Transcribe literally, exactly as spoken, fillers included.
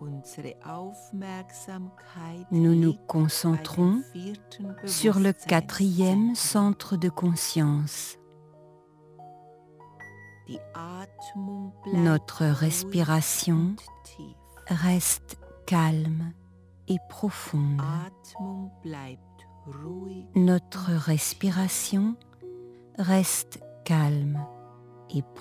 Nous nous concentrons sur le quatrième centre de conscience. Notre respiration reste calme et profonde. Notre respiration reste calme et